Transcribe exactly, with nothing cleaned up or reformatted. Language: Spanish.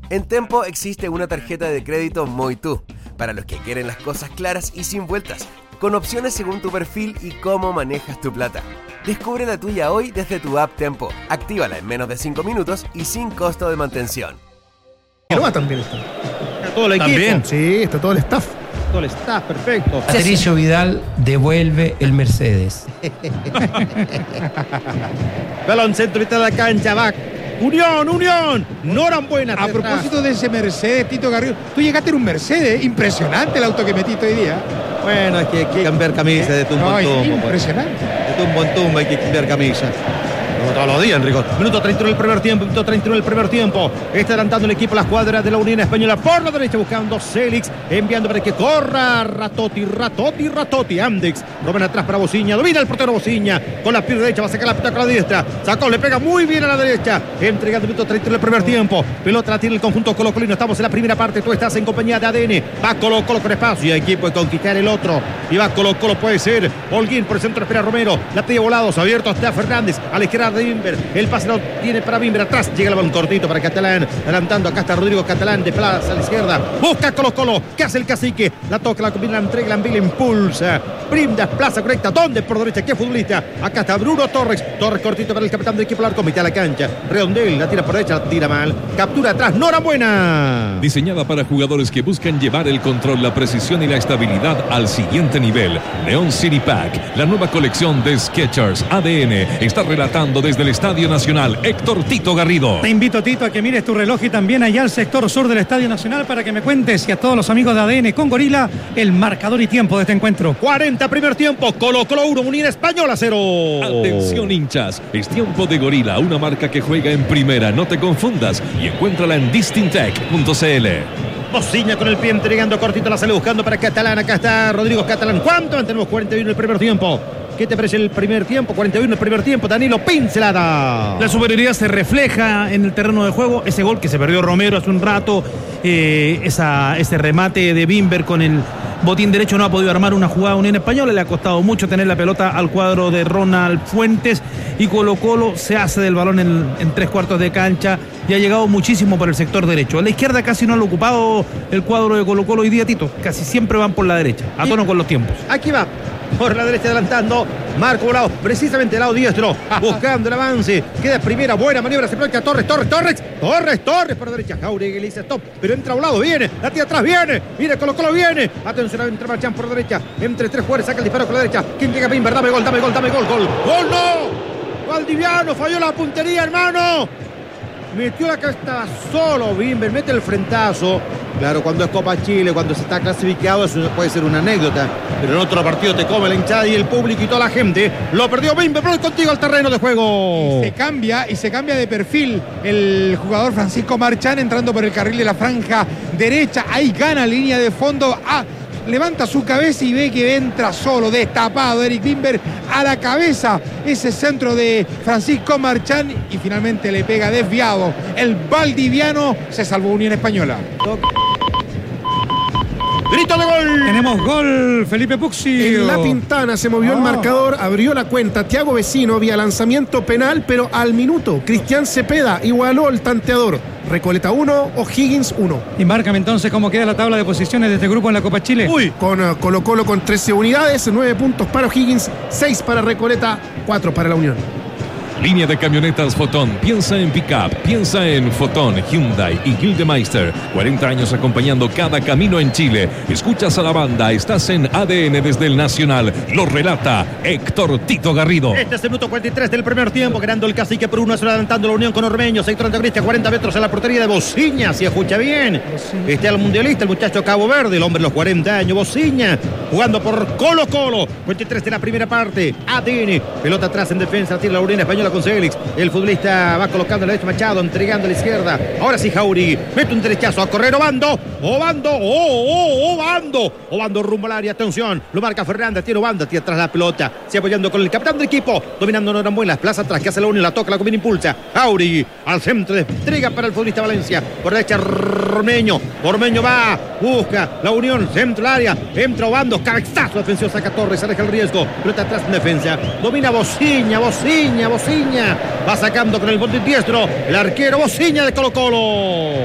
En Tempo existe una tarjeta de crédito Muy Tú, para los que quieren las cosas claras y sin vueltas, con opciones según tu perfil y cómo manejas tu plata. Descubre la tuya hoy desde tu app Tempo. Actívala en menos de cinco minutos y sin costo de mantención. Figueroa también está. Está todo el equipo. También. Sí, está todo el staff. Todo el staff, perfecto. Patricio Vidal devuelve el Mercedes. Balón centro mitad de la cancha, va. Unión, Unión, Norambuena. A propósito de ese Mercedes, Tito Garrido, tú llegaste en un Mercedes, impresionante el auto que metiste hoy día. Bueno, es que hay que cambiar camisa de tumbo No, en es tumbo. impresionante. Pues. De tumbo en tumbo hay que cambiar camisa. Como todos los días, Enrico. Minuto treinta y uno del primer tiempo, minuto treinta y uno del primer tiempo. Está adelantando el equipo, la escuadra de la Unión Española por la derecha, buscando Célix, enviando para que corra Ratotti, Ratotti, Ratotti, Amdex. Roben atrás para Bociña, domina el portero Bociña, con la pierna derecha, va a sacar la pelota con la diestra. Sacó, le pega muy bien a la derecha, entregando el minuto treinta y uno del primer tiempo. Pelota la tiene el conjunto colocolino, estamos en la primera parte, tú estás en compañía de A D N. Va Colo Colo con espacio y equipo de conquistar el otro. Y va Colo Colo, puede ser Holguín por el centro, espera Romero, la pide volados, abierto hasta Fernández, a la izquierda de Bimber. El pase lo tiene para Bimber, atrás llega el balón cortito para Catalán, adelantando, acá está Rodrigo Catalán, de plaza a la izquierda, busca Colo Colo, ¿qué hace el cacique? La toca, la combina, la entrega, la envía, la impulsa, brinda, plaza correcta, ¿dónde? Por derecha, ¿qué futbolista? Acá está Bruno Torres, Torres cortito para el capitán del equipo largo, mitad de la cancha, Redondel, la tira por derecha, la tira mal, captura atrás, Norambuena. Diseñada para jugadores que buscan llevar el control, la precisión y la estabilidad al siguiente nivel. Neon City Pack, la nueva colección de Skechers A D N, está relatando desde el Estadio Nacional Héctor Tito Garrido. Te invito, Tito, a que mires tu reloj y también allá al sector sur del Estadio Nacional para que me cuentes y a todos los amigos de A D N con Gorila el marcador y tiempo de este encuentro. cuarenta primer tiempo, Colo Colo uno, Unión Española cero. Atención hinchas, es tiempo de Gorila, una marca que juega en primera, no te confundas y encuéntrala en distintec punto c l. Bociña con el pie entregando cortito, la sale buscando para Catalán, acá está Rodrigo Catalán. ¿Cuánto? Tenemos cuarenta y uno el primer tiempo. ¿Qué te parece el primer tiempo? cuarenta y uno el primer tiempo. Danilo, pincelada. La superioridad se refleja en el terreno de juego. Ese gol que se perdió Romero hace un rato, eh, esa, ese remate de Bimber con el botín derecho, no ha podido armar una jugada Unión Española. Le ha costado mucho tener la pelota al cuadro de Ronald Fuentes. Y Colo Colo se hace del balón en, en tres cuartos de cancha y ha llegado muchísimo por el sector derecho. A la izquierda casi no lo ha ocupado el cuadro de Colo Colo hoy día, Tito. Casi siempre van por la derecha, a tono con los tiempos. Aquí va. Por la derecha adelantando Marco Volado, precisamente el lado diestro, buscando el avance. Queda primera, buena maniobra, se plantea Torres, Torres, Torres, Torres, Torres por la derecha. Jauregui le dice stop, pero entra Volado, viene, la tira atrás, viene, viene Colo Colo, viene. Atención, entra Marchán por la derecha, entre tres jugadores, saca el disparo con la derecha. ¿Quién llega? Bimber, dame gol, dame gol, dame gol, gol, gol, no. Valdiviano, falló la puntería, hermano. Metió la cabeza, estaba solo Bimber, mete el frentazo. Claro, cuando es Copa Chile, cuando se está clasificado, eso puede ser una anécdota. Pero en otro partido te come la hinchada y el público y toda la gente. Lo perdió Bimber, pero contigo al terreno de juego. Y se cambia, y se cambia de perfil el jugador Francisco Marchán entrando por el carril de la franja derecha. Ahí gana línea de fondo. Ah, levanta su cabeza y ve que entra solo, destapado Eric Bimber a la cabeza. Ese centro de Francisco Marchán y finalmente le pega desviado. El valdiviano, se salvó Unión Española. Grito de gol. Tenemos gol, Felipe Pucci. En La Pintana se movió Oh. el marcador, abrió la cuenta Thiago Vecino vía lanzamiento penal, pero al minuto Cristian Cepeda igualó el tanteador. Recoleta uno, O'Higgins uno. Y márcame entonces cómo queda la tabla de posiciones de este grupo en la Copa Chile. Uy, Con uh, Colo Colo con trece unidades, nueve puntos para O'Higgins, seis para Recoleta, cuatro para la Unión. Línea de camionetas Fotón. Piensa en pickup, piensa en Fotón, Hyundai y Gildemeister. cuarenta años acompañando cada camino en Chile. Escuchas a la banda, estás en A D N desde el Nacional. Lo relata Héctor Tito Garrido. este es el minuto cuarenta y tres del primer tiempo, ganando el cacique por uno, se adelantando la Unión con Ormeño, sector antagonista, cuarenta metros a la portería de Bociña, si escucha bien. Este al mundialista, el muchacho Cabo Verde, el hombre de los cuarenta años, Bociña, jugando por Colo Colo, cuarenta y tres de la primera parte, A D N, pelota atrás en defensa, tira la Unión Española con Célix, el futbolista va colocando a la derecha Machado, entregando a la izquierda, ahora sí Jauregui, mete un derechazo a correr Obando, Obando, oh, oh, Obando, Obando rumbo al área, atención, lo marca Fernández, tiene Obando, tira atrás la pelota, se apoyando con el capitán del equipo, dominando Norambuena, plaza atrás, que hace la Unión, la toca, la combina, impulsa, Jauregui, al centro, entrega para el futbolista Valencia, por derecha Ormeño, Ormeño va, busca la Unión, centro al área, entra Obando, cabezazo defensivo, saca Torres, aleja el riesgo, pelota atrás en defensa, domina Bociña, Bociña, Bociña, va sacando con el bote diestro el arquero Bociña de Colo Colo.